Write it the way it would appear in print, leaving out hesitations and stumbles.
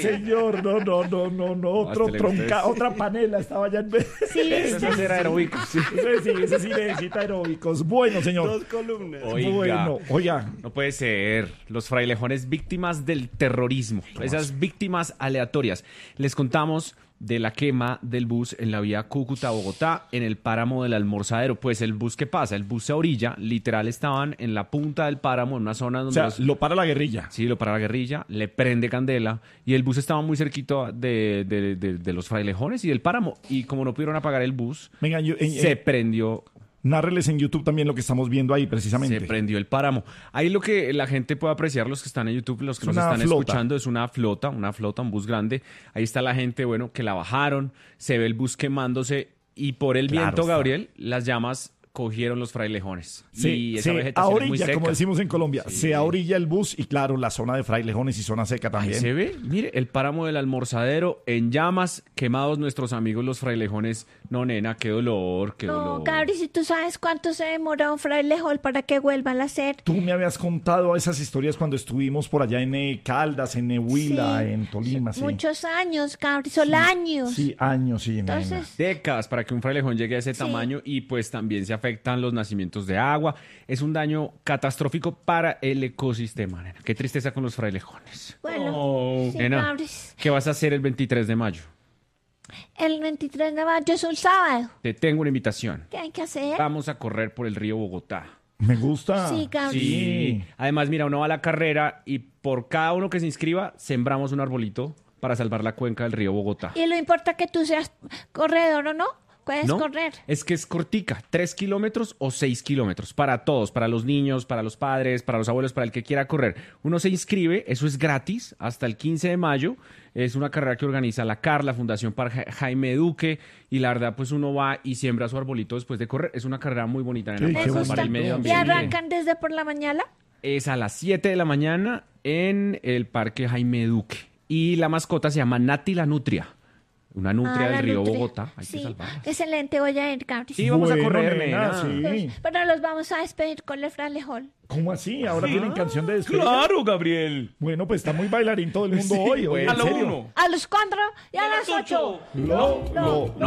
señor. No. Otra panela estaba allá en vez. Sí, Ese era aeróbico. Sí. Ese sí necesita aeróbicos. Bueno, señor. 2 columnas. Oiga. No puede ser. Los frailejones víctimas del terrorismo. Esas víctimas aleatorias. Les contamos de la quema del bus en la vía Cúcuta-Bogotá en el páramo del Almorzadero. Pues el bus, ¿qué pasa? El bus se orilla, literal estaban en la punta del páramo, en una zona donde... O sea, lo para la guerrilla. Sí, lo para la guerrilla, le prende candela y el bus estaba muy cerquito de los frailejones y del páramo. Y como no pudieron apagar el bus, Venga, se prendió... Nárreles en YouTube también lo que estamos viendo ahí, precisamente. Se prendió el páramo. Ahí lo que la gente puede apreciar, los que están en YouTube, los que nos están escuchando, es una flota, un bus grande. Ahí está la gente, bueno, que la bajaron, se ve el bus quemándose y por el viento, Gabriel, las llamas cogieron los frailejones. Y esa vegetación es muy seca. Como decimos en Colombia, Sí. se ahorilla el bus y claro, la zona de frailejones y zona seca también. Ahí se ve, mire, el páramo del Almorzadero en llamas, quemados nuestros amigos los frailejones. No, nena, qué dolor, qué No, dolor. Gabri, si tú sabes cuánto se demora un frailejón para que vuelvan a hacer. Tú me habías contado esas historias cuando estuvimos por allá en Caldas, en Huila, Sí. en Tolima. Sí. Muchos años, Gabri, son años. Sí, años, sí. nena. Entonces, Décadas para que un frailejón llegue a ese Sí. tamaño y pues también se afectan los nacimientos de agua. Es un daño catastrófico para el ecosistema, nena. Qué tristeza con los frailejones. bueno, sí, Nena, Gabri. ¿qué vas a hacer el 23 de mayo? El 23 de mayo es un sábado. Te tengo una invitación. ¿Qué hay que hacer? Vamos a correr por el río Bogotá. Me gusta. Sí, Gabri. Sí. Además, mira, uno va a la carrera y por cada uno que se inscriba, sembramos un arbolito para salvar la cuenca del río Bogotá. Y lo importa que tú seas corredor o no. Puedes ¿No? correr. Es que es cortica, 3 kilómetros o 6 kilómetros, para todos, para los niños, para los padres, para los abuelos, para el que quiera correr. Uno se inscribe, eso es gratis, hasta el 15 de mayo. Es una carrera que organiza la CAR, la Fundación para Jaime Duque, y la verdad, pues uno va y siembra su arbolito después de correr. Es una carrera muy bonita, nena, Sí, para qué salvar gusta. el medio ¿Y ambiente. arrancan desde por la mañana? Es a las 7 de la mañana en el Parque Jaime Duque. Y la mascota se llama Nati la Nutria. Una nutria la del río nutria. Bogotá. Hay que Sí, salvarla. excelente, voy a ir, Gabri. Sí, vamos a Bueno, correr, nena, nena. sí. Pero los vamos a despedir con el frailejón. ¿Cómo así? ¿Ahora tienen canción de despedida? Claro, Gabriel. Bueno, pues está muy bailarín todo el mundo hoy. bueno. ¿En A lo serio? uno. A los 4 y a las 8. Lo.